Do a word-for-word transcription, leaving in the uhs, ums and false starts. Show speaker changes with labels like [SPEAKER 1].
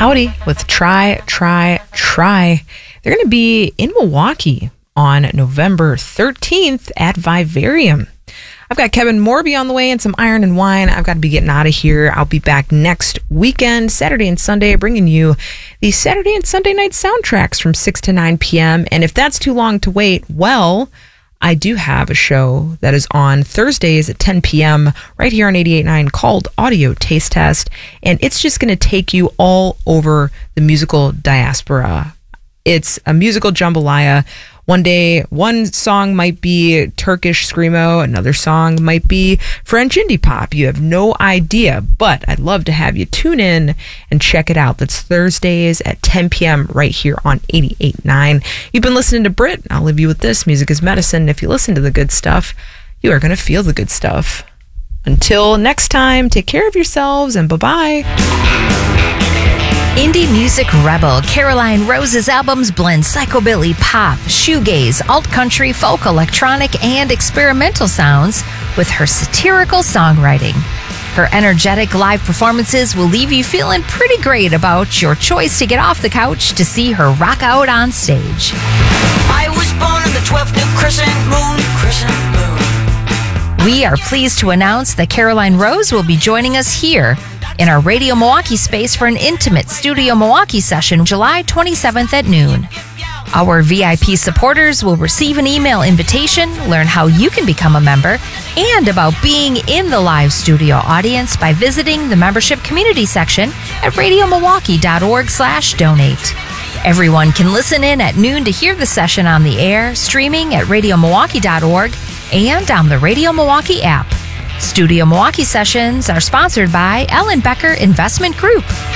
[SPEAKER 1] Howdy with Try, Try, Try. They're going to be in Milwaukee on November thirteenth at Vivarium. I've got Kevin Morby on the way and some Iron and Wine. I've got to be getting out of here. I'll be back next weekend, Saturday and Sunday, bringing you the Saturday and Sunday night soundtracks from six to nine p.m. And if that's too long to wait, well, I do have a show that is on Thursdays at ten p.m. right here on eighty-eight point nine called Audio Taste Test. And it's just going to take you all over the musical diaspora. It's a musical jambalaya. One day, one song might be Turkish Screamo. Another song might be French indie pop. You have no idea, but I'd love to have you tune in and check it out. That's Thursdays at ten p.m. right here on eighty-eight point nine. You've been listening to Brit. I'll leave you with this. Music is medicine. If you listen to the good stuff, you are going to feel the good stuff. Until next time, take care of yourselves and bye-bye.
[SPEAKER 2] Indie music rebel Caroline Rose's albums blend psychobilly, pop, shoegaze, alt-country, folk, electronic, and experimental sounds with her satirical songwriting. Her energetic live performances will leave you feeling pretty great about your choice to get off the couch to see her rock out on stage.
[SPEAKER 3] I was born on the twelfth new crescent moon, crescent moon.
[SPEAKER 2] We are pleased to announce that Caroline Rose will be joining us here in our Radio Milwaukee space for an intimate Studio Milwaukee session July twenty-seventh at noon. Our V I P supporters will receive an email invitation, learn how you can become a member, and about being in the live studio audience by visiting the membership community section at radiomilwaukee.org slash donate. Everyone can listen in at noon to hear the session on the air, streaming at radiomilwaukee dot org and on the Radio Milwaukee app. Studio Milwaukee sessions are sponsored by Ellen Becker Investment Group.